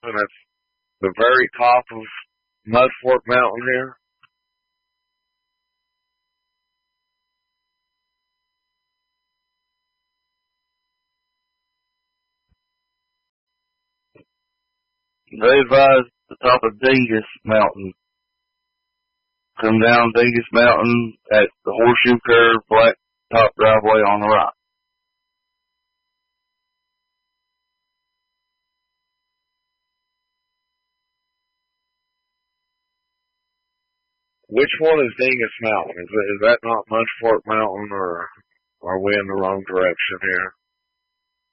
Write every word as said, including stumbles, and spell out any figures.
and it's the very top of Mud Fork Mountain here. They advise the top of Dingus Mountain. Come down Dingus Mountain at the Horseshoe Curve, Black Top Driveway on the right. Which one is Dingus Mountain? Is, it, is that not Mud Fork Mountain, or are we in the wrong direction here?